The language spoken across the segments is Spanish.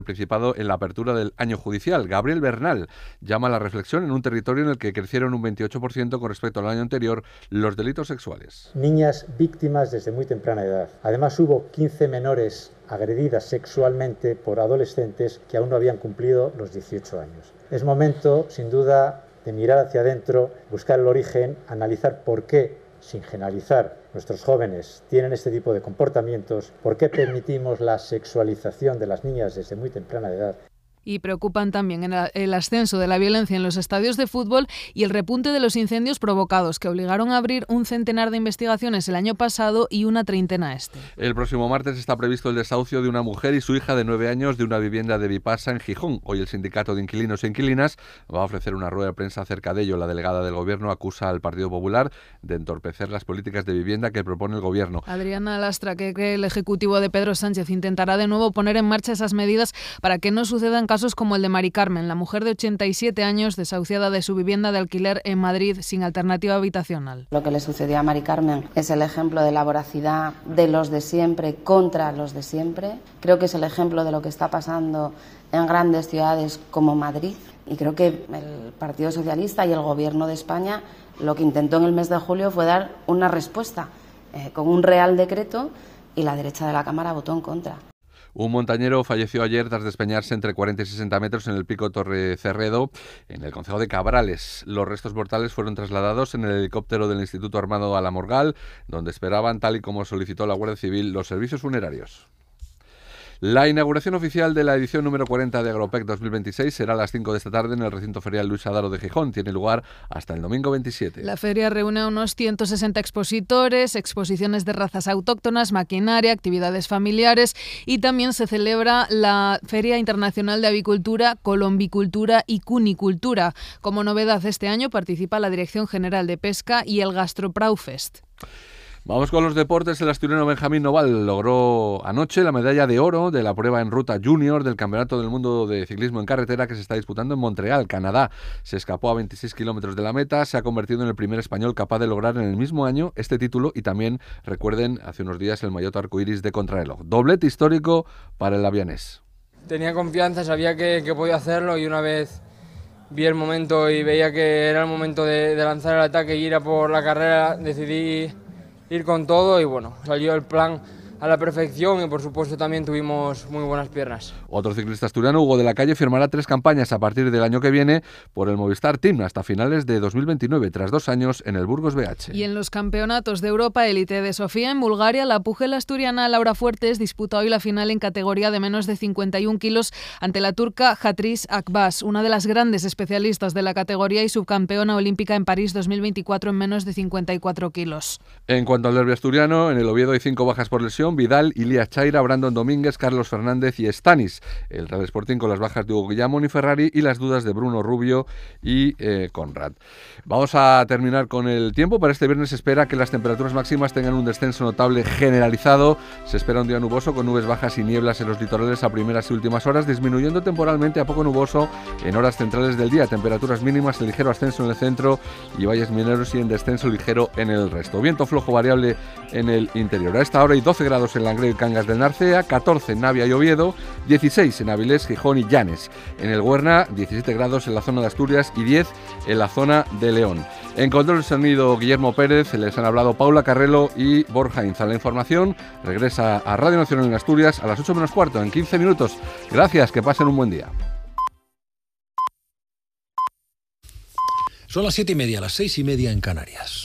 Principado en la apertura del año judicial. Gabriel Bernal llama a la reflexión en un territorio en el que crecieron un 28% con respecto al año anterior los delitos sexuales. Niñas víctimas desde muy temprana edad. Además hubo 15 menores agredidas sexualmente por adolescentes que aún no habían cumplido los 18 años. Es momento, sin duda, de mirar hacia adentro, buscar el origen, analizar por qué, sin generalizar, nuestros jóvenes tienen este tipo de comportamientos, por qué permitimos la sexualización de las niñas desde muy temprana edad. Y preocupan también el ascenso de la violencia en los estadios de fútbol y el repunte de los incendios provocados, que obligaron a abrir un centenar de investigaciones el año pasado y una treintena este. El próximo martes está previsto el desahucio de una mujer y su hija de 9 años de una vivienda de Vipasa en Gijón. Hoy el Sindicato de Inquilinos e Inquilinas va a ofrecer una rueda de prensa acerca de ello. La delegada del Gobierno acusa al Partido Popular de entorpecer las políticas de vivienda que propone el Gobierno. Adriana Lastra cree que el Ejecutivo de Pedro Sánchez intentará de nuevo poner en marcha esas medidas para que no sucedan casos como el de Mari Carmen, la mujer de 87 años desahuciada de su vivienda de alquiler en Madrid sin alternativa habitacional. Lo que le sucedió a Mari Carmen es el ejemplo de la voracidad de los de siempre contra los de siempre. Creo que es el ejemplo de lo que está pasando en grandes ciudades como Madrid. Y creo que el Partido Socialista y el Gobierno de España lo que intentó en el mes de julio fue dar una respuesta con un real decreto y la derecha de la Cámara votó en contra. Un montañero falleció ayer tras despeñarse entre 40 y 60 metros en el pico Torre Cerredo, en el concejo de Cabrales. Los restos mortales fueron trasladados en el helicóptero del Instituto Armado a La Morgal, donde esperaban, tal y como solicitó la Guardia Civil, los servicios funerarios. La inauguración oficial de la edición número 40 de Agropec 2026 será a las 5 de esta tarde en el recinto ferial Luis Adaro de Gijón. Tiene lugar hasta el domingo 27. La feria reúne a unos 160 expositores, exposiciones de razas autóctonas, maquinaria, actividades familiares y también se celebra la Feria Internacional de Avicultura, Colombicultura y Cunicultura. Como novedad este año participa la Dirección General de Pesca y el Gastropraufest. Vamos con los deportes. El asturiano Benjamín Noval logró anoche la medalla de oro de la prueba en ruta junior del Campeonato del Mundo de Ciclismo en Carretera que se está disputando en Montreal, Canadá. Se escapó a 26 kilómetros de la meta, se ha convertido en el primer español capaz de lograr en el mismo año este título y también, recuerden, hace unos días el maillot arcoiris de contrarreloj. Doblete histórico para el avianés. Tenía confianza, sabía que podía hacerlo y una vez vi el momento y veía que era el momento de lanzar el ataque y ir a por la carrera, decidí ir con todo y bueno, salió el plan a la perfección y por supuesto también tuvimos muy buenas piernas. Otro ciclista asturiano, Hugo de la Calle, firmará 3 campañas a partir del año que viene por el Movistar Team hasta finales de 2029, tras 2 años en el Burgos BH. Y en los campeonatos de Europa Élite de Sofía en Bulgaria, la pugil asturiana Laura Fuertes disputa hoy la final en categoría de menos de 51 kilos ante la turca Hatris Akbas, una de las grandes especialistas de la categoría y subcampeona olímpica en París 2024 en menos de 54 kilos. En cuanto al derbi asturiano, en el Oviedo hay 5 bajas por lesión: Vidal, Ilías Chaira, Brandon Domínguez, Carlos Fernández y Stanis. El Real Sporting con las bajas de Hugo Guillamón y Ferrari y las dudas de Bruno Rubio y Conrad. Vamos a terminar con el tiempo. Para este viernes se espera que las temperaturas máximas tengan un descenso notable generalizado. Se espera un día nuboso con nubes bajas y nieblas en los litorales a primeras y últimas horas, disminuyendo temporalmente a poco nuboso en horas centrales del día. Temperaturas mínimas en ligero ascenso en el centro y valles mineros y en descenso ligero en el resto. Viento flojo variable en el interior. A esta hora hay 12 grados en Langreo y Cangas del Narcea, 14 en Navia y Oviedo, 16 en Avilés, Gijón y Llanes. En el Huerna, 17 grados en la zona de Asturias y 10 en la zona de León. En control de sonido, Guillermo Pérez, les han hablado Paula Carrelo y Borja Inza. La información regresa a Radio Nacional en Asturias a las 8 menos cuarto, en 15 minutos. Gracias, que pasen un buen día. Son las 7:30, las 6:30 en Canarias.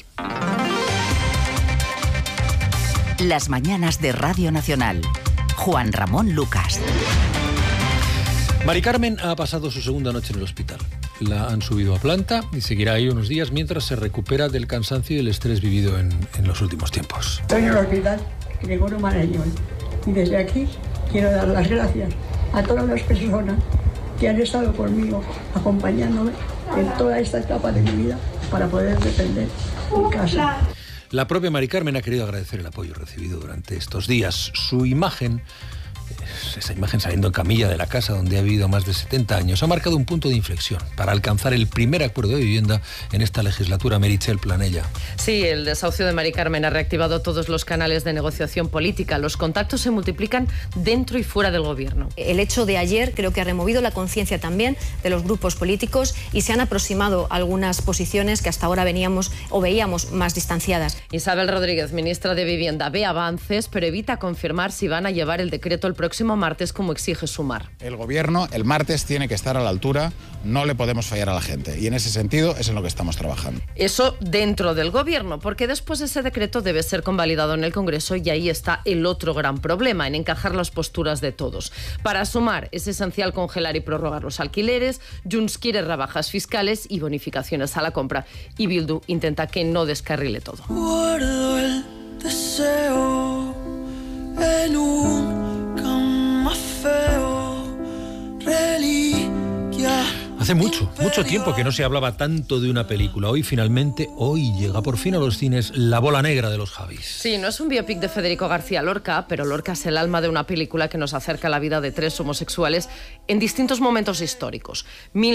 Las mañanas de Radio Nacional. Juan Ramón Lucas. Mari Carmen ha pasado su segunda noche en el hospital. La han subido a planta y seguirá ahí unos días mientras se recupera del cansancio y el estrés vivido en los últimos tiempos. Estoy en el hospital de ningún marañón y desde aquí quiero dar las gracias a todas las personas que han estado conmigo, acompañándome en toda esta etapa de mi vida para poder defender mi casa. La propia Mari Carmen ha querido agradecer el apoyo recibido durante estos días. Su imagen esa imagen saliendo en camilla de la casa donde ha vivido más de 70 años, ha marcado un punto de inflexión para alcanzar el primer acuerdo de vivienda en esta legislatura. Meritxell Planella. Sí, el desahucio de Mari Carmen ha reactivado todos los canales de negociación política. Los contactos se multiplican dentro y fuera del gobierno. El hecho de ayer creo que ha removido la conciencia también de los grupos políticos y se han aproximado algunas posiciones que hasta ahora veíamos más distanciadas. Isabel Rodríguez, ministra de Vivienda, ve avances, pero evita confirmar si van a llevar el decreto el próximo martes, como exige Sumar. El gobierno el martes tiene que estar a la altura, no le podemos fallar a la gente, y en ese sentido es en lo que estamos trabajando. Eso dentro del gobierno, porque después ese decreto debe ser convalidado en el Congreso y ahí está el otro gran problema, en encajar las posturas de todos. Para Sumar es esencial congelar y prorrogar los alquileres, Junts quiere rebajas fiscales y bonificaciones a la compra, y Bildu intenta que no descarrile todo. Guardo el deseo en un camafeo, reliquia. Hace mucho tiempo que no se hablaba tanto de una película. Hoy llega por fin a los cines La bola negra de los Javis. Sí, no es un biopic de Federico García Lorca, pero Lorca es el alma de una película que nos acerca a la vida de tres homosexuales en distintos momentos históricos.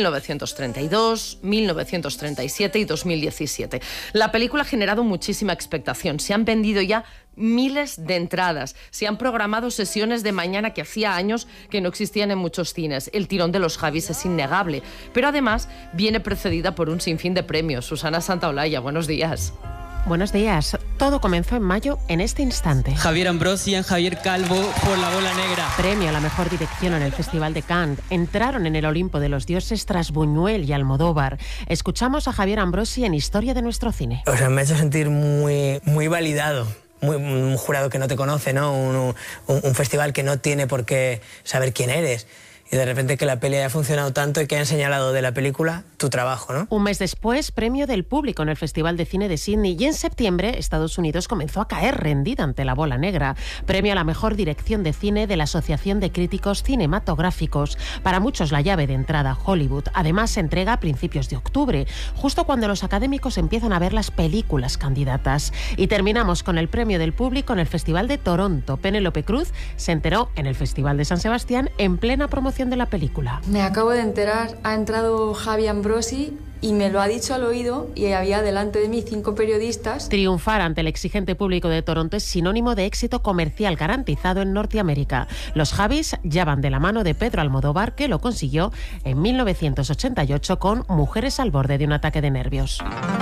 1932, 1937 y 2017. La película ha generado muchísima expectación. Se han vendido ya miles de entradas. Se han programado sesiones de mañana que hacía años que no existían en muchos cines. El tirón de los Javis es innegable, pero además viene precedida por un sinfín de premios. Susana Santaolalla, buenos días. Buenos días. Todo comenzó en mayo, en este instante. Javier Ambrosi y Javier Calvo por La bola negra. Premio a la mejor dirección en el Festival de Cannes. Entraron en el Olimpo de los dioses tras Buñuel y Almodóvar. Escuchamos a Javier Ambrosi en Historia de nuestro cine. O sea, me ha hecho sentir muy validado. Un jurado que no te conoce, ¿no? Un festival que no tiene por qué saber quién eres. Y de repente que la peli haya funcionado tanto y que hayan señalado de la película tu trabajo, ¿no? Un mes después, premio del público en el Festival de Cine de Sydney, y en septiembre Estados Unidos comenzó a caer rendida ante La bola negra. Premio a la mejor dirección de cine de la Asociación de Críticos Cinematográficos. Para muchos la llave de entrada a Hollywood. Además se entrega a principios de octubre, justo cuando los académicos empiezan a ver las películas candidatas. Y terminamos con el premio del público en el Festival de Toronto. Penélope Cruz se enteró en el Festival de San Sebastián en plena promoción de la película. Me acabo de enterar, ha entrado Javi Ambrosi y me lo ha dicho al oído, y había delante de mí 5 periodistas. Triunfar ante el exigente público de Toronto es sinónimo de éxito comercial garantizado en Norteamérica. Los Javis ya van de la mano de Pedro Almodóvar, que lo consiguió en 1988 con Mujeres al borde de un ataque de nervios.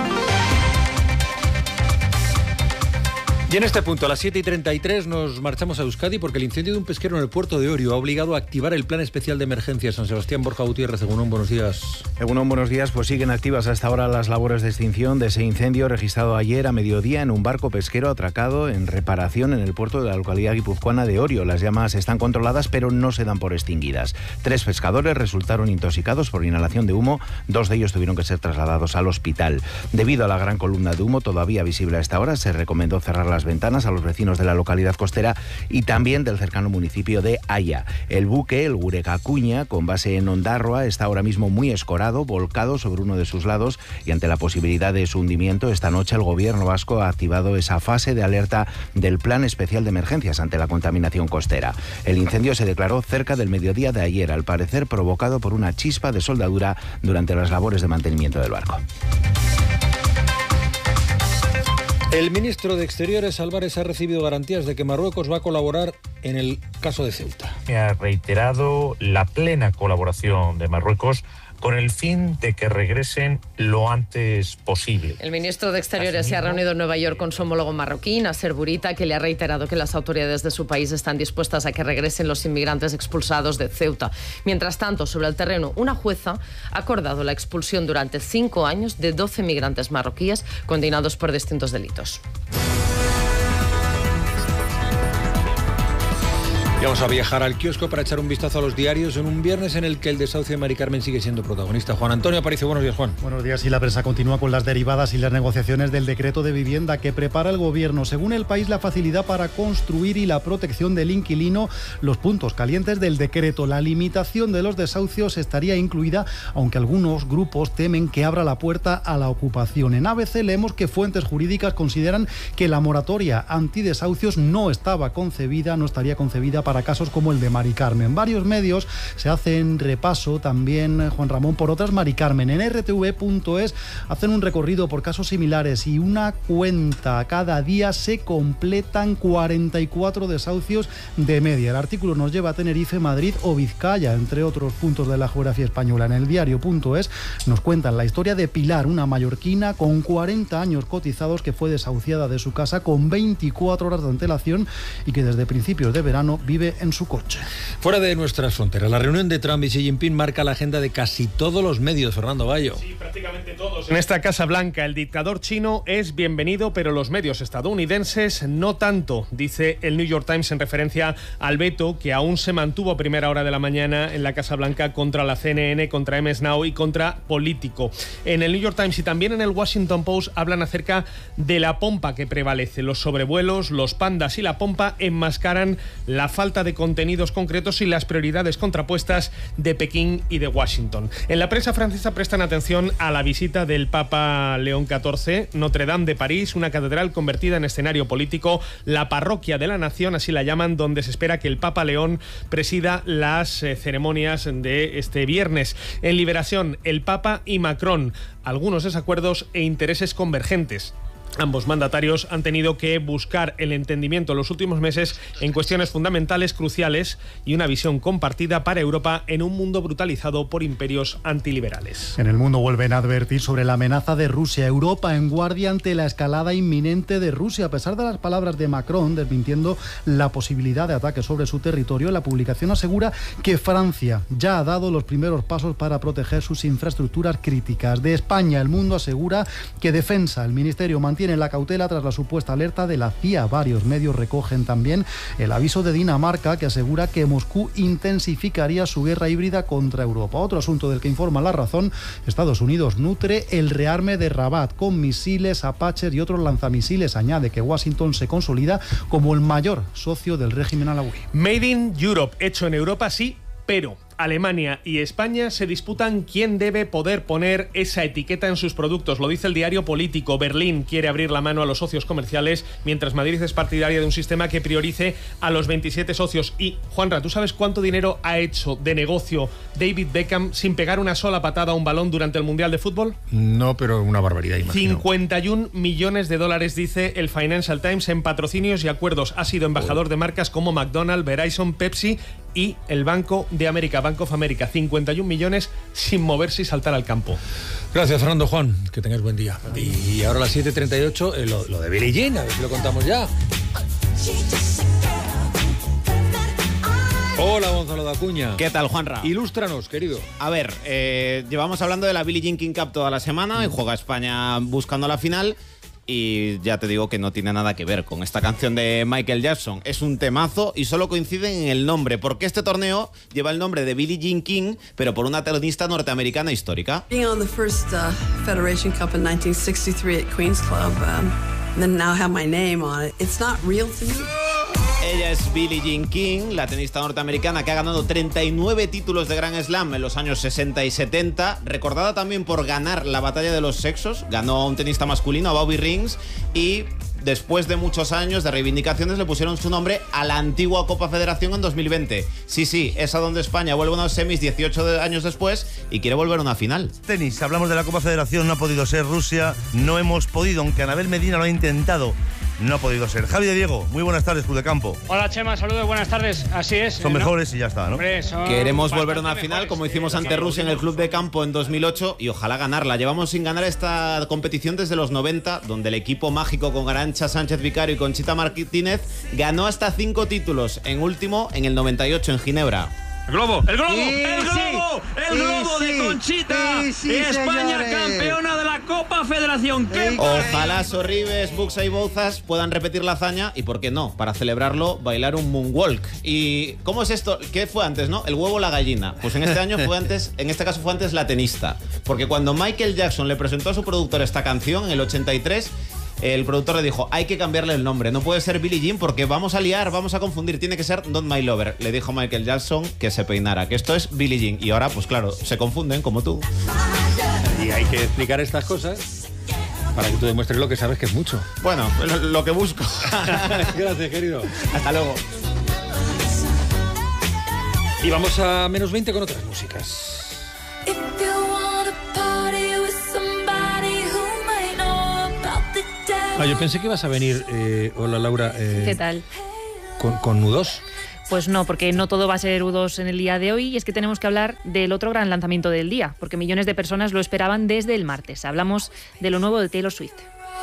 Y en este punto, a las 7:33, nos marchamos a Euskadi porque el incendio de un pesquero en el puerto de Orio ha obligado a activar el plan especial de emergencia. San Sebastián, Borja Gutiérrez, Egunon, buenos días. Egunon, buenos días. Pues siguen activas hasta ahora las labores de extinción de ese incendio registrado ayer a mediodía en un barco pesquero atracado en reparación en el puerto de la localidad guipuzcoana de Orio. Las llamas están controladas, pero no se dan por extinguidas. 3 pescadores resultaron intoxicados por inhalación de humo. 2 de ellos tuvieron que ser trasladados al hospital. Debido a la gran columna de humo todavía visible a esta hora, se recomendó cerrar las ventanas a los vecinos de la localidad costera y también del cercano municipio de Haya. El buque, el Gurecacuña, con base en Ondarroa, está ahora mismo muy escorado, volcado sobre uno de sus lados, y ante la posibilidad de su hundimiento, esta noche el gobierno vasco ha activado esa fase de alerta del Plan Especial de Emergencias ante la contaminación costera. El incendio se declaró cerca del mediodía de ayer, al parecer provocado por una chispa de soldadura durante las labores de mantenimiento del barco. El ministro de Exteriores, Álvarez, ha recibido garantías de que Marruecos va a colaborar en el caso de Ceuta. Ha reiterado la plena colaboración de Marruecos con el fin de que regresen lo antes posible. El ministro de Exteriores se ha reunido en Nueva York con su homólogo marroquí, Nasser Bourita, que le ha reiterado que las autoridades de su país están dispuestas a que regresen los inmigrantes expulsados de Ceuta. Mientras tanto, sobre el terreno, una jueza ha acordado la expulsión durante 5 años de 12 migrantes marroquíes condenados por distintos delitos. Y vamos a viajar al kiosco para echar un vistazo a los diarios en un viernes en el que el desahucio de Mari Carmen sigue siendo protagonista. Juan Antonio Aparicio, buenos días, Juan. Buenos días. Y la prensa continúa con las derivadas y las negociaciones del decreto de vivienda que prepara el gobierno. Según El País, la facilidad para construir y la protección del inquilino, los puntos calientes del decreto. La limitación de los desahucios estaría incluida, aunque algunos grupos temen que abra la puerta a la ocupación. En ABC leemos que fuentes jurídicas consideran que la moratoria antidesahucios no estaría concebida para casos como el de Mari Carmen. Varios medios se hacen repaso también, Juan Ramón, por otras Mari Carmen. En rtv.es hacen un recorrido por casos similares y una cuenta. Cada día se completan 44 desahucios de media. El artículo nos lleva a Tenerife, Madrid o Vizcaya, entre otros puntos de la geografía española. En el diario.es nos cuentan la historia de Pilar, una mallorquina con 40 años cotizados que fue desahuciada de su casa con 24 horas de antelación y que desde principios de verano vive en su coche. Fuera de nuestras fronteras, la reunión de Trump y Xi Jinping marca la agenda de casi todos los medios, Fernando Bayo. Sí, prácticamente todos. En esta Casa Blanca, el dictador chino es bienvenido, pero los medios estadounidenses no tanto, dice el New York Times en referencia al veto que aún se mantuvo a primera hora de la mañana en la Casa Blanca contra la CNN, contra MS Now y contra Político. En el New York Times y también en el Washington Post hablan acerca de la pompa que prevalece. Los sobrevuelos, los pandas y la pompa enmascaran la falta de contenidos concretos y las prioridades contrapuestas de Pekín y de Washington. En la prensa francesa prestan atención a la visita del Papa León XIV, Notre Dame de París, una catedral convertida en escenario político, la parroquia de la nación, así la llaman, donde se espera que el Papa León presida las ceremonias de este viernes. En Liberación, el Papa y Macron, algunos desacuerdos e intereses convergentes. Ambos mandatarios han tenido que buscar el entendimiento en los últimos meses en cuestiones fundamentales, cruciales y una visión compartida para Europa en un mundo brutalizado por imperios antiliberales. En el mundo vuelven a advertir sobre la amenaza de Rusia. Europa en guardia ante la escalada inminente de Rusia. A pesar de las palabras de Macron desmintiendo la posibilidad de ataque sobre su territorio, la publicación asegura que Francia ya ha dado los primeros pasos para proteger sus infraestructuras críticas. De España, el mundo asegura que Defensa, el Ministerio mantiene la cautela tras la supuesta alerta de la CIA. Varios medios recogen también el aviso de Dinamarca, que asegura que Moscú intensificaría su guerra híbrida contra Europa. Otro asunto del que informa La Razón: Estados Unidos nutre el rearme de Rabat con misiles Apache y otros lanzamisiles. Añade que Washington se consolida como el mayor socio del régimen alauí. Made in Europe, hecho en Europa sí, pero Alemania y España se disputan quién debe poder poner esa etiqueta en sus productos. Lo dice el diario Político. Berlín quiere abrir la mano a los socios comerciales, mientras Madrid es partidaria de un sistema que priorice a los 27 socios. Y, Juanra, ¿tú sabes cuánto dinero ha hecho de negocio David Beckham sin pegar una sola patada a un balón durante el Mundial de Fútbol? No, pero una barbaridad, imagino. 51 millones de dólares, dice el Financial Times, en patrocinios y acuerdos. Ha sido embajador de marcas como McDonald's, Verizon, Pepsi y el Banco de América, Bank of America. 51 millones sin moverse y saltar al campo. Gracias, Fernando. Juan, que tengas buen día. Y ahora a las 7:38, lo de Billie Jean, a ver si lo contamos ya. Hola, Gonzalo de Acuña. ¿Qué tal, Juanra? Ilústranos, querido. A ver, llevamos hablando de la Billie Jean King Cup toda la semana y juega España buscando la final. Y ya te digo que no tiene nada que ver con esta canción de Michael Jackson. Es un temazo y solo coinciden en el nombre, porque este torneo lleva el nombre de Billie Jean King, pero por una tenista norteamericana histórica. Being on the first Federation Cup in 1963 at Queen's Club, then now have my name on it. It's not real to me. Ella es Billie Jean King, la tenista norteamericana que ha ganado 39 títulos de Grand Slam en los años 60 y 70, recordada también por ganar la batalla de los sexos. Ganó a un tenista masculino, a Bobby Rings, y después de muchos años de reivindicaciones le pusieron su nombre a la antigua Copa Federación en 2020. Sí, es a donde España vuelve a unos semis 18 años después y quiere volver a una final. Tenis, hablamos de la Copa Federación, no ha podido ser Rusia, no hemos podido, aunque Anabel Medina lo ha intentado. No ha podido ser. Javi de Diego, muy buenas tardes, Club de Campo. Hola, Chema, saludos, buenas tardes. Así es. Son mejores y ya está, ¿no? Hombre, queremos volver a una final como hicimos ante Rusia en el Club de Campo en 2008 y ojalá ganarla. Llevamos sin ganar esta competición desde los 90, donde el equipo mágico con Arantxa Sánchez Vicario y Conchita Martínez ganó hasta 5 títulos, en último en el 98 en Ginebra. ¡El globo! ¡El globo! ¡El globo! ¡El globo de Conchita! España campeona de la Copa Federación. ¡Qué Ojalá Sorribes, Buxa y Bouzas puedan repetir la hazaña y, ¿por qué no? Para celebrarlo, bailar un moonwalk. ¿Y cómo es esto? ¿Qué fue antes, no? ¿El huevo o la gallina? Pues en este año fue antes, en este caso fue antes la tenista. Porque cuando Michael Jackson le presentó a su productor esta canción en el 83, el productor le dijo, hay que cambiarle el nombre, no puede ser Billie Jean porque vamos a liar, vamos a confundir, tiene que ser Not My Lover. Le dijo Michael Jackson que se peinara, que esto es Billie Jean. Y ahora, pues claro, se confunden como tú. Y hay que explicar estas cosas para que tú demuestres lo que sabes, que es mucho. Bueno, lo que busco. Gracias, querido. Hasta luego. Y vamos a menos 20 con otras músicas. Yo pensé que ibas a venir, hola Laura, ¿qué tal? Con U2. Pues no, porque no todo va a ser U2 en el día de hoy, y es que tenemos que hablar del otro gran lanzamiento del día, porque millones de personas lo esperaban desde el martes. Hablamos de lo nuevo de Taylor Swift.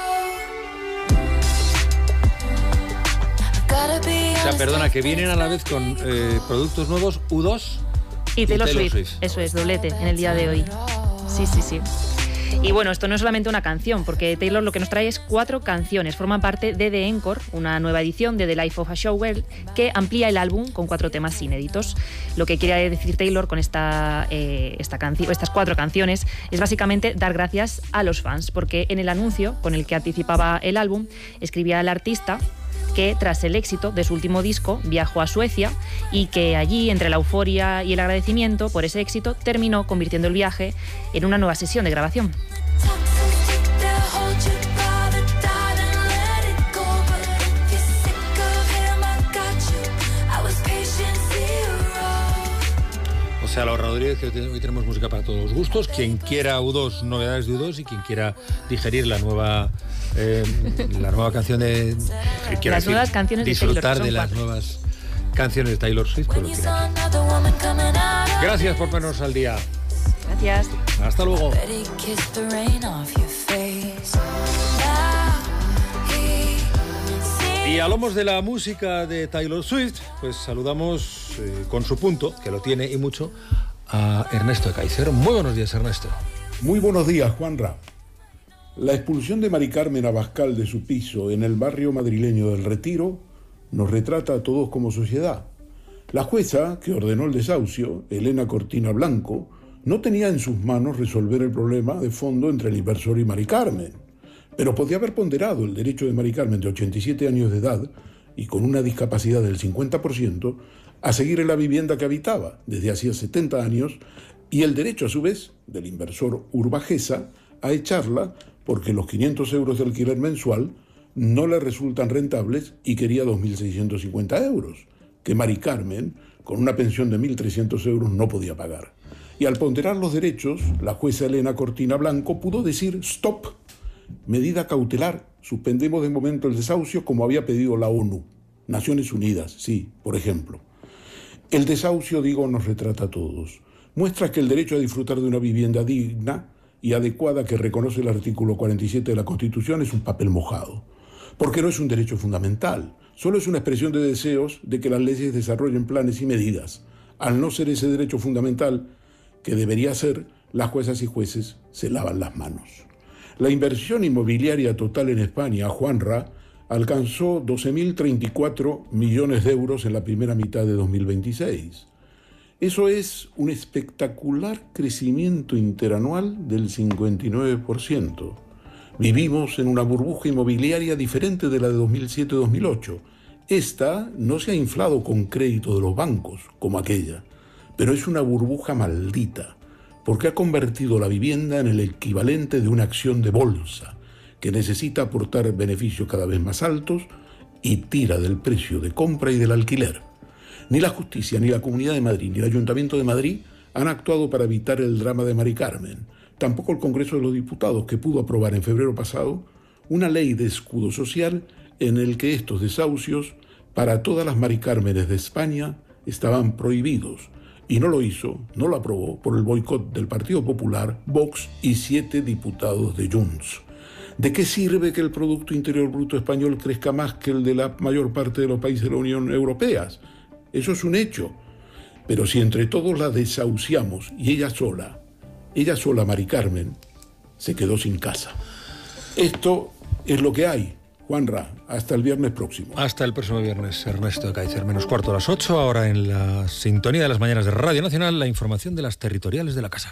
O sea, perdona, que vienen a la vez con productos nuevos U2 y Taylor Swift. Eso es, doblete en el día de hoy. Sí. Y bueno, esto no es solamente una canción, porque Taylor lo que nos trae es 4 canciones. Forman parte de The Encore, una nueva edición de The Life of a Showgirl, que amplía el álbum con 4 temas inéditos. Lo que quiere decir Taylor con estas 4 canciones es básicamente dar gracias a los fans, porque en el anuncio con el que anticipaba el álbum escribía el artista que tras el éxito de su último disco viajó a Suecia y que allí, entre la euforia y el agradecimiento por ese éxito, terminó convirtiendo el viaje en una nueva sesión de grabación. O sea, la ahorraduría es que hoy tenemos música para todos los gustos. Quien quiera U2, novedades de U2, y quien quiera digerir la nueva canción de... Las nuevas canciones de Taylor, disfrutar de las nuevas canciones de Taylor Swift, pues lo tiene aquí. Gracias por ponernos al día. Gracias. Hasta luego. Y hablamos de la música de Taylor Swift, pues saludamos con su punto, que lo tiene y mucho, a Ernesto de Kaiser. Muy buenos días, Ernesto. Muy buenos días, Juanra. La expulsión de Mari Carmen Abascal de su piso en el barrio madrileño del Retiro nos retrata a todos como sociedad. La jueza que ordenó el desahucio, Elena Cortina Blanco, no tenía en sus manos resolver el problema de fondo entre el inversor y Mari Carmen, pero podía haber ponderado el derecho de Mari Carmen, de 87 años de edad y con una discapacidad del 50%, a seguir en la vivienda que habitaba desde hacía 70 años, y el derecho a su vez del inversor Urbajesa a echarla porque los 500 euros de alquiler mensual no le resultan rentables y quería 2.650 euros, que Mari Carmen, con una pensión de 1.300 euros, no podía pagar. Y al ponderar los derechos, la jueza Elena Cortina Blanco pudo decir «stop», medida cautelar, suspendemos de momento el desahucio como había pedido la ONU, Naciones Unidas, sí, por ejemplo. El desahucio, digo, nos retrata a todos. Muestra que el derecho a disfrutar de una vivienda digna y adecuada que reconoce el artículo 47 de la Constitución es un papel mojado, porque no es un derecho fundamental, solo es una expresión de deseos de que las leyes desarrollen planes y medidas. Al no ser ese derecho fundamental, que debería ser, las juezas y jueces se lavan las manos. La inversión inmobiliaria total en España, Juanra, alcanzó 12.034 millones de euros en la primera mitad de 2026. Eso es un espectacular crecimiento interanual del 59%. Vivimos en una burbuja inmobiliaria diferente de la de 2007-2008. Esta no se ha inflado con crédito de los bancos, como aquella, pero es una burbuja maldita, porque ha convertido la vivienda en el equivalente de una acción de bolsa, que necesita aportar beneficios cada vez más altos y tira del precio de compra y del alquiler. Ni la justicia, ni la Comunidad de Madrid, ni el Ayuntamiento de Madrid han actuado para evitar el drama de Mari Carmen. Tampoco el Congreso de los Diputados, que pudo aprobar en febrero pasado una ley de escudo social en el que estos desahucios para todas las Mari Cármenes de España estaban prohibidos. Y no lo hizo, no lo aprobó por el boicot del Partido Popular, Vox y 7 diputados de Junts. ¿De qué sirve que el Producto Interior Bruto español crezca más que el de la mayor parte de los países de la Unión Europea? Eso es un hecho. Pero si entre todos la desahuciamos y ella sola, Mari Carmen, se quedó sin casa. Esto es lo que hay. Juanra, hasta el viernes próximo. Hasta el próximo viernes, Ernesto de Kaiser. Menos cuarto a las 8, ahora en la sintonía de las mañanas de Radio Nacional, la información de las territoriales de la casa.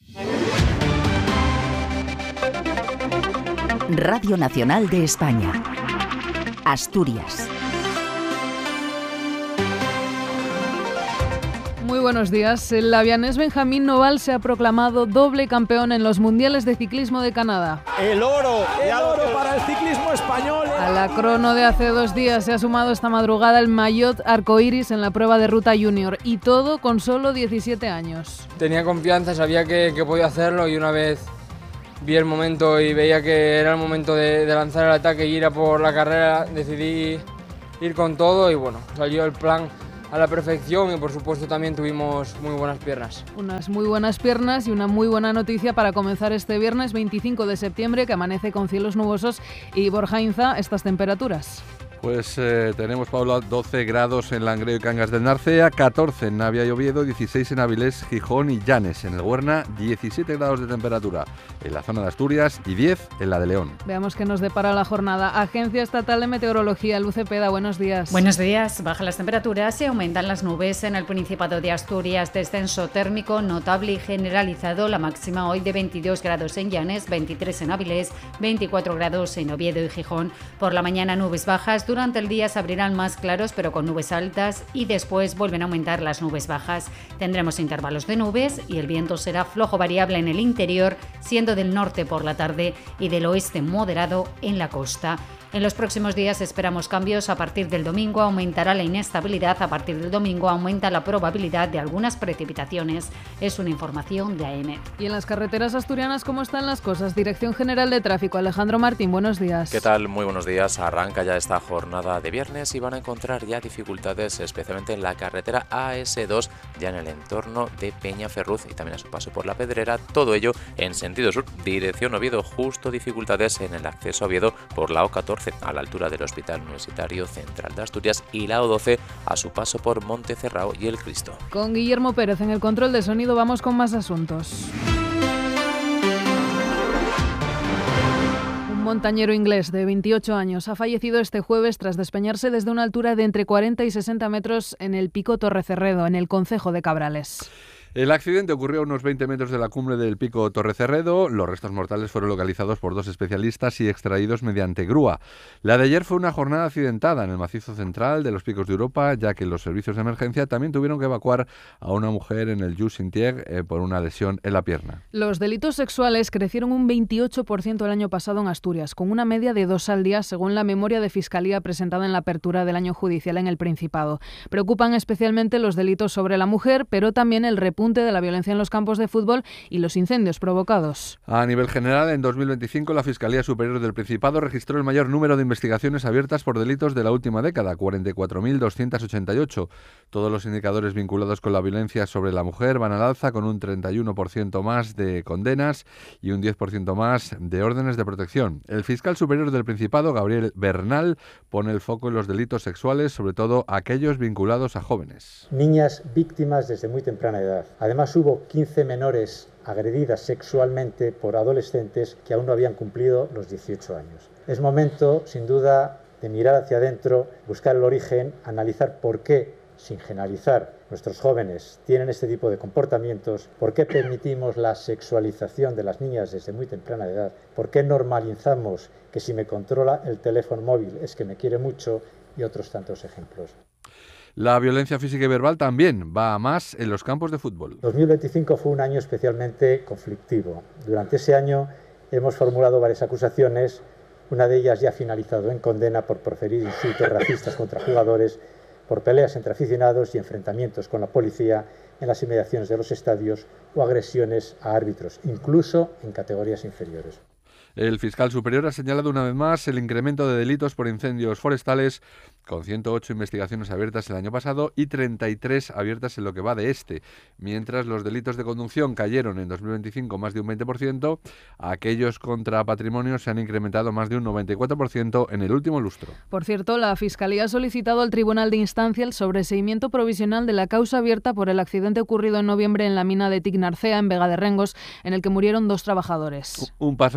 Radio Nacional de España. Asturias. Muy buenos días. El avianés Benjamín Noval se ha proclamado doble campeón en los Mundiales de Ciclismo de Canadá. El oro para el ciclismo español. A la crono de hace 2 días se ha sumado esta madrugada el maillot arcoiris en la prueba de ruta junior, y todo con solo 17 años. Tenía confianza, sabía que podía hacerlo, y una vez vi el momento y veía que era el momento de lanzar el ataque y ir a por la carrera, decidí ir con todo y bueno, salió el plan a la perfección y por supuesto también tuvimos muy buenas piernas. Unas muy buenas piernas y una muy buena noticia para comenzar este viernes 25 de septiembre, que amanece con cielos nubosos. Y Borja Inza, estas temperaturas. Pues tenemos, Paula, 12 grados en Langreo y Cangas del Narcea, 14 en Navia y Oviedo, 16 en Avilés, Gijón y Llanes. En el Huerna, 17 grados de temperatura en la zona de Asturias y 10 en la de León. Veamos qué nos depara la jornada. Agencia Estatal de Meteorología, Luz Cepeda, buenos días. Buenos días. Bajan las temperaturas y aumentan las nubes en el Principado de Asturias. Descenso térmico notable y generalizado. La máxima hoy de 22 grados en Llanes, 23 en Avilés, 24 grados en Oviedo y Gijón. Por la mañana nubes bajas. Durante el día se abrirán más claros pero con nubes altas y después vuelven a aumentar las nubes bajas. Tendremos intervalos de nubes y el viento será flojo variable en el interior, siendo del norte por la tarde y del oeste moderado en la costa. En los próximos días esperamos cambios. A partir del domingo aumentará la inestabilidad. A partir del domingo aumenta la probabilidad de algunas precipitaciones. Es una información de AEMET. Y en las carreteras asturianas, ¿cómo están las cosas? Dirección General de Tráfico, Alejandro Martín, buenos días. ¿Qué tal? Muy buenos días. Arranca ya esta jornada de viernes y van a encontrar ya dificultades, especialmente en la carretera AS2, ya en el entorno de Peñaferruz y también a su paso por La Pedrera. Todo ello en sentido sur, dirección Oviedo. Justo dificultades en el acceso a Oviedo por la O14 a la altura del Hospital Universitario Central de Asturias y la O12 a su paso por Montecerrao y El Cristo. Con Guillermo Pérez en el control de sonido vamos con más asuntos. Un montañero inglés de 28 años ha fallecido este jueves tras despeñarse desde una altura de entre 40 y 60 metros en el Pico Torrecerredo, en el concejo de Cabrales. El accidente ocurrió a unos 20 metros de la cumbre del Pico Torrecerredo. Los restos mortales fueron localizados por 2 especialistas y extraídos mediante grúa. La de ayer fue una jornada accidentada en el macizo central de los Picos de Europa, ya que los servicios de emergencia también tuvieron que evacuar a una mujer en el Lluís-Sintier por una lesión en la pierna. Los delitos sexuales crecieron un 28% el año pasado en Asturias, con una media de 2 al día, según la memoria de Fiscalía presentada en la apertura del año judicial en el Principado. Preocupan especialmente los delitos sobre la mujer, pero también el repunte de la violencia en los campos de fútbol y los incendios provocados. A nivel general, en 2025 la Fiscalía Superior del Principado registró el mayor número de investigaciones abiertas por delitos de la última década, 44.288. Todos los indicadores vinculados con la violencia sobre la mujer van al alza, con un 31% más de condenas y un 10% más de órdenes de protección. El fiscal superior del Principado, Gabriel Bernal, pone el foco en los delitos sexuales, sobre todo aquellos vinculados a jóvenes. Niñas víctimas desde muy temprana edad. Además, hubo 15 menores agredidas sexualmente por adolescentes que aún no habían cumplido los 18 años. Es momento, sin duda, de mirar hacia adentro, buscar el origen, analizar por qué, sin generalizar, nuestros jóvenes tienen este tipo de comportamientos, por qué permitimos la sexualización de las niñas desde muy temprana edad, por qué normalizamos que si me controla el teléfono móvil es que me quiere mucho, y otros tantos ejemplos. La violencia física y verbal también va a más en los campos de fútbol. 2025 fue un año especialmente conflictivo. Durante ese año hemos formulado varias acusaciones, una de ellas ya ha finalizado en condena por proferir insultos racistas contra jugadores, por peleas entre aficionados y enfrentamientos con la policía en las inmediaciones de los estadios o agresiones a árbitros, incluso en categorías inferiores. El fiscal superior ha señalado una vez más el incremento de delitos por incendios forestales, con 108 investigaciones abiertas el año pasado y 33 abiertas en lo que va de este. Mientras los delitos de conducción cayeron en 2025 más de un 20%, aquellos contra patrimonio se han incrementado más de un 94% en el último lustro. Por cierto, la Fiscalía ha solicitado al Tribunal de Instancia el sobreseimiento provisional de la causa abierta por el accidente ocurrido en noviembre en la mina de Tic Narcea, en Vega de Rengos, en el que murieron 2 trabajadores. Un paso que da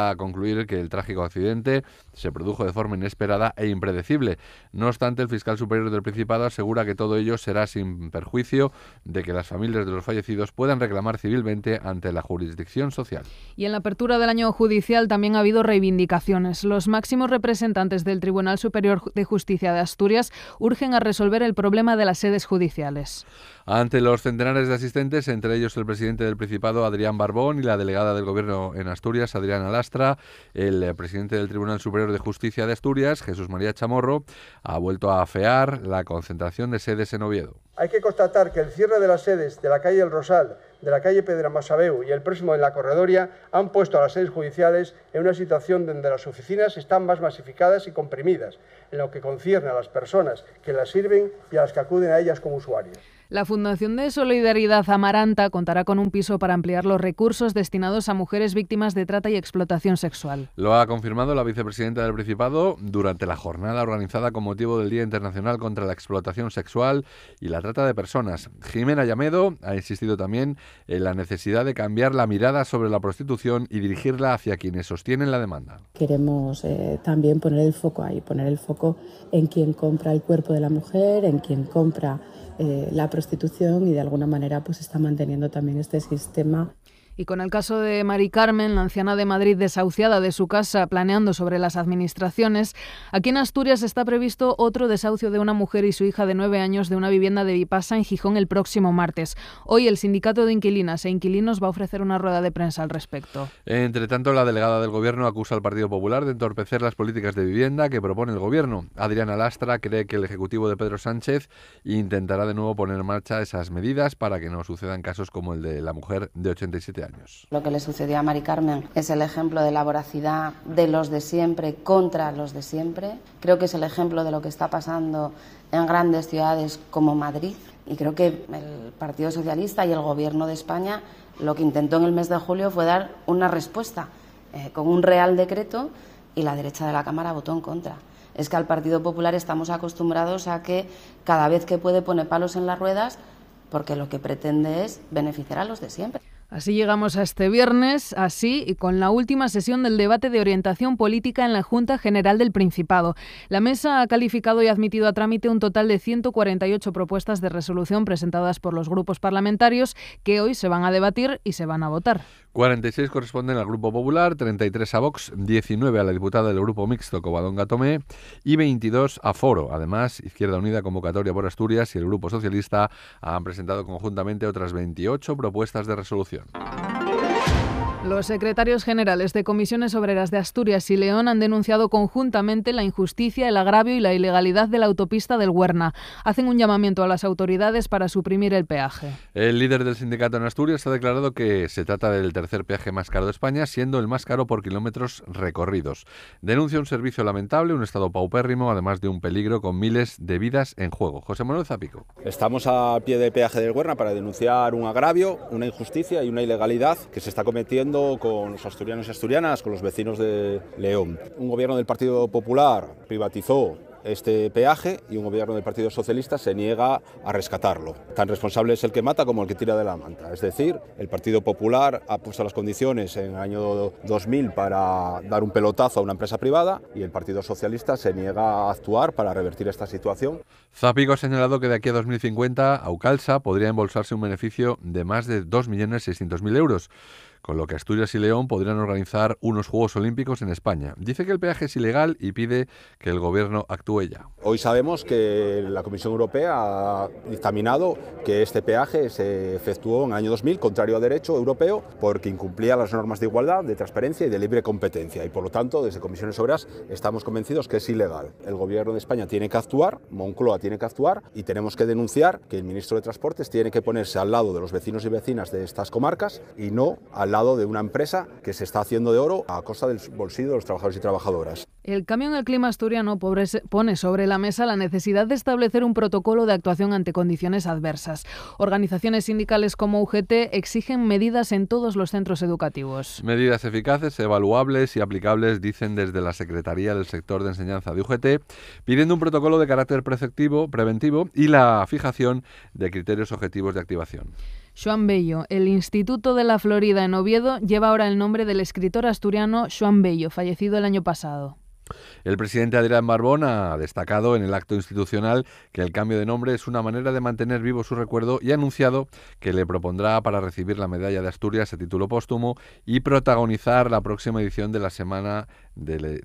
a concluir que el trágico accidente se produjo de forma inesperada e impredecible. No obstante, el fiscal superior del Principado asegura que todo ello será sin perjuicio de que las familias de los fallecidos puedan reclamar civilmente ante la jurisdicción social. Y en la apertura del año judicial también ha habido reivindicaciones. Los máximos representantes del Tribunal Superior de Justicia de Asturias urgen a resolver el problema de las sedes judiciales. Ante los centenares de asistentes, entre ellos el presidente del Principado, Adrián Barbón, y la delegada del Gobierno en Asturias, Adriana Lastra, el presidente del Tribunal Superior de Justicia de Asturias, Jesús María Chamorro, ha vuelto a afear la concentración de sedes en Oviedo. Hay que constatar que el cierre de las sedes de la calle El Rosal, de la calle Pedra Masabeu y el próximo en la Corredoria han puesto a las sedes judiciales en una situación donde las oficinas están más masificadas y comprimidas, en lo que concierne a las personas que las sirven y a las que acuden a ellas como usuarios. La Fundación de Solidaridad Amaranta contará con un piso para ampliar los recursos destinados a mujeres víctimas de trata y explotación sexual. Lo ha confirmado la vicepresidenta del Principado durante la jornada organizada con motivo del Día Internacional contra la Explotación Sexual y la Trata de Personas. Jimena Llamedo ha insistido también en la necesidad de cambiar la mirada sobre la prostitución y dirigirla hacia quienes sostienen la demanda. Queremos también poner el foco ahí, poner el foco en quien compra el cuerpo de la mujer, en quien compra la prostitución y de alguna manera pues está manteniendo también este sistema. Y con el caso de Mari Carmen, la anciana de Madrid desahuciada de su casa planeando sobre las administraciones, aquí en Asturias está previsto otro desahucio de una mujer y su hija de 9 años de una vivienda de Vipasa en Gijón el próximo martes. Hoy el Sindicato de Inquilinas e Inquilinos va a ofrecer una rueda de prensa al respecto. Entre tanto, la delegada del Gobierno acusa al Partido Popular de entorpecer las políticas de vivienda que propone el Gobierno. Adriana Lastra cree que el Ejecutivo de Pedro Sánchez intentará de nuevo poner en marcha esas medidas para que no sucedan casos como el de la mujer de 87 años. Lo que le sucedió a Mari Carmen es el ejemplo de la voracidad de los de siempre contra los de siempre. Creo que es el ejemplo de lo que está pasando en grandes ciudades como Madrid. Y creo que el Partido Socialista y el Gobierno de España lo que intentó en el mes de julio fue dar una respuesta con un Real Decreto y la derecha de la Cámara votó en contra. Es que al Partido Popular estamos acostumbrados a que cada vez que puede pone palos en las ruedas porque lo que pretende es beneficiar a los de siempre. Así llegamos a este viernes, así y con la última sesión del debate de orientación política en la Junta General del Principado. La mesa ha calificado y admitido a trámite un total de 148 propuestas de resolución presentadas por los grupos parlamentarios que hoy se van a debatir y se van a votar. 46 corresponden al Grupo Popular, 33 a Vox, 19 a la diputada del Grupo Mixto Covadonga Tomé y 22 a Foro. Además, Izquierda Unida, Convocatoria por Asturias y el Grupo Socialista han presentado conjuntamente otras 28 propuestas de resolución. Los secretarios generales de Comisiones Obreras de Asturias y León han denunciado conjuntamente la injusticia, el agravio y la ilegalidad de la autopista del Huerna. Hacen un llamamiento a las autoridades para suprimir el peaje. El líder del sindicato en Asturias ha declarado que se trata del tercer peaje más caro de España, siendo el más caro por kilómetros recorridos. Denuncia un servicio lamentable, un estado paupérrimo, además de un peligro con miles de vidas en juego. José Manuel Zapico. Estamos a pie del peaje del Huerna para denunciar un agravio, una injusticia y una ilegalidad que se está cometiendo con los asturianos y asturianas, con los vecinos de León. Un gobierno del Partido Popular privatizó este peaje y un gobierno del Partido Socialista se niega a rescatarlo. Tan responsable es el que mata como el que tira de la manta. Es decir, el Partido Popular ha puesto las condiciones en el año 2000 para dar un pelotazo a una empresa privada y el Partido Socialista se niega a actuar para revertir esta situación. Zapico ha señalado que de aquí a 2050 Aucalsa podría embolsarse un beneficio de más de 2.600.000 euros. Con lo que Asturias y León podrían organizar unos Juegos Olímpicos en España. Dice que el peaje es ilegal y pide que el Gobierno actúe ya. Hoy sabemos que la Comisión Europea ha dictaminado que este peaje se efectuó en el año 2000, contrario a derecho europeo, porque incumplía las normas de igualdad, de transparencia y de libre competencia. Y por lo tanto, desde Comisiones Obreras estamos convencidos que es ilegal. El Gobierno de España tiene que actuar, Moncloa tiene que actuar y tenemos que denunciar que el Ministro de Transportes tiene que ponerse al lado de los vecinos y vecinas de estas comarcas y no al lado de una empresa que se está haciendo de oro a costa del bolsillo de los trabajadores y trabajadoras. El Cambio en el Clima asturiano pone sobre la mesa la necesidad de establecer un protocolo de actuación ante condiciones adversas. Organizaciones sindicales como UGT exigen medidas en todos los centros educativos. Medidas eficaces, evaluables y aplicables, dicen desde la Secretaría del Sector de Enseñanza de UGT, pidiendo un protocolo de carácter preventivo y la fijación de criterios objetivos de activación. Joan Bello. El Instituto de la Florida en Oviedo lleva ahora el nombre del escritor asturiano Joan Bello, fallecido el año pasado. El presidente Adrián Barbón ha destacado en el acto institucional que el cambio de nombre es una manera de mantener vivo su recuerdo y ha anunciado que le propondrá para recibir la Medalla de Asturias a título póstumo y protagonizar la próxima edición de la Semana de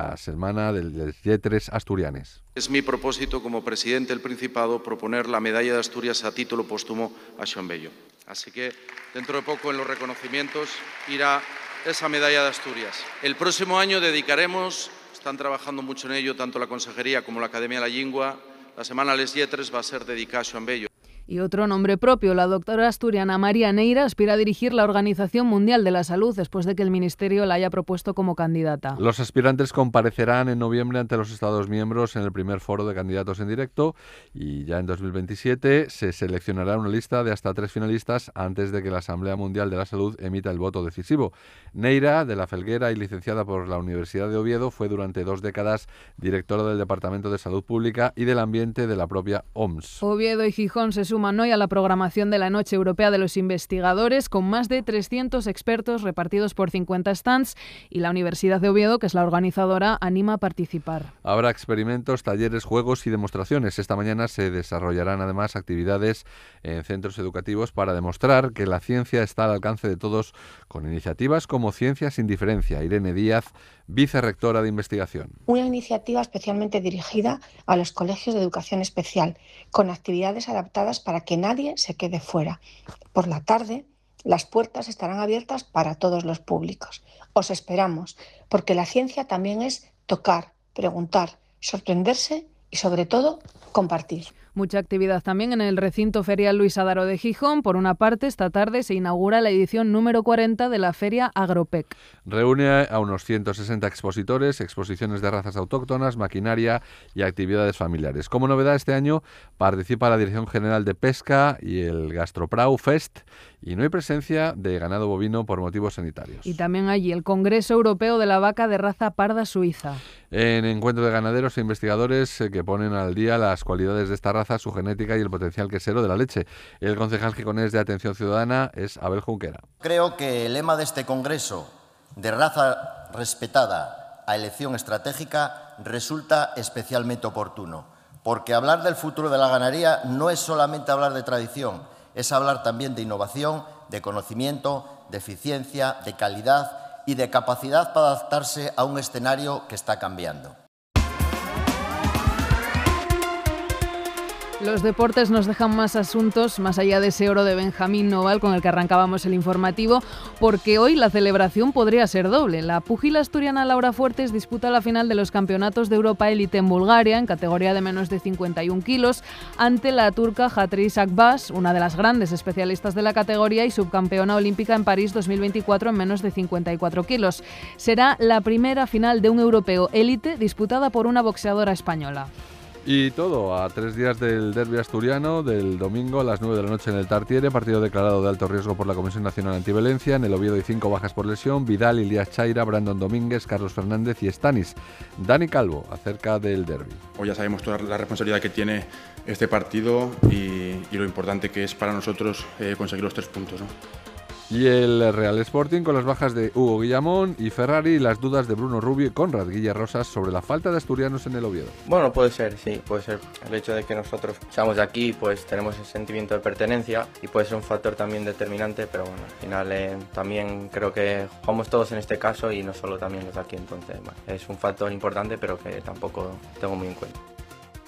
les Lletres Asturianes. Es mi propósito como presidente del Principado proponer la Medalla de Asturias a título póstumo a Joan Bello. Así que dentro de poco en los reconocimientos irá esa Medalla de Asturias. El próximo año dedicaremos, están trabajando mucho en ello, tanto la Consejería como la Academia de la Lengua, la Semana Les Lletres va a ser dedicada a Joan Bello. Y otro nombre propio, la doctora asturiana María Neira aspira a dirigir la Organización Mundial de la Salud después de que el Ministerio la haya propuesto como candidata. Los aspirantes comparecerán en noviembre ante los Estados miembros en el primer foro de candidatos en directo y ya en 2027 se seleccionará una lista de hasta 3 finalistas antes de que la Asamblea Mundial de la Salud emita el voto decisivo. Neira, de la Felguera y licenciada por la Universidad de Oviedo, fue durante 2 décadas directora del Departamento de Salud Pública y del Ambiente de la propia OMS. Oviedo y Gijón se suman hoy a la programación de la Noche Europea de los Investigadores con más de 300 expertos repartidos por 50 stands y la Universidad de Oviedo, que es la organizadora, anima a participar. Habrá experimentos, talleres, juegos y demostraciones. Esta mañana se desarrollarán además actividades en centros educativos para demostrar que la ciencia está al alcance de todos con iniciativas como Ciencia sin Diferencia. Irene Díaz, vicerrectora de investigación. Una iniciativa especialmente dirigida a los colegios de educación especial, con actividades adaptadas para que nadie se quede fuera. Por la tarde, las puertas estarán abiertas para todos los públicos. Os esperamos, porque la ciencia también es tocar, preguntar, sorprenderse y, sobre todo, compartir. Mucha actividad también en el recinto ferial Luis Adaro de Gijón. Por una parte, esta tarde se inaugura la edición número 40 de la Feria Agropec. Reúne a unos 160 expositores, exposiciones de razas autóctonas, maquinaria y actividades familiares. Como novedad, este año participa la Dirección General de Pesca y el Gastroprau Fest y no hay presencia de ganado bovino por motivos sanitarios. Y también allí el Congreso Europeo de la Vaca de Raza Parda Suiza. En encuentro de ganaderos e investigadores que ponen al día las cualidades de esta raza, su genética y el potencial quesero de la leche. El concejal gijonés de Atención Ciudadana es Abel Junquera. Creo que el lema de este congreso, de raza respetada a elección estratégica, resulta especialmente oportuno, porque hablar del futuro de la ganadería no es solamente hablar de tradición, es hablar también de innovación, de conocimiento, de eficiencia, de calidad y de capacidad para adaptarse a un escenario que está cambiando. Los deportes nos dejan más asuntos, más allá de ese oro de Benjamín Noval con el que arrancábamos el informativo, porque hoy la celebración podría ser doble. La púgila asturiana Laura Fuertes disputa la final de los campeonatos de Europa Élite en Bulgaria, en categoría de menos de 51 kilos, ante la turca Hatris Akbas, una de las grandes especialistas de la categoría y subcampeona olímpica en París 2024 en menos de 54 kilos. Será la primera final de un europeo élite disputada por una boxeadora española. Y todo a 3 días del derbi asturiano del domingo a las 9 de la noche en el Tartiere, partido declarado de alto riesgo por la Comisión Nacional Antiviolencia. En el Oviedo hay 5 bajas por lesión: Vidal, Ilías Chaira, Brandon Domínguez, Carlos Fernández y Stanis. Dani Calvo, acerca del derbi. Hoy ya sabemos toda la responsabilidad que tiene este partido y lo importante que es para nosotros conseguir los 3 puntos, ¿no? Y el Real Sporting con las bajas de Hugo Guillamón y Ferrari y las dudas de Bruno Rubio y Conrad Guilla Rosas sobre la falta de asturianos en el Oviedo. Bueno, puede ser, sí, puede ser. El hecho de que nosotros seamos de aquí, pues tenemos ese sentimiento de pertenencia y puede ser un factor también determinante, pero bueno, al final también creo que jugamos todos en este caso y no solo también los de aquí, entonces bueno, es un factor importante pero que tampoco tengo muy en cuenta.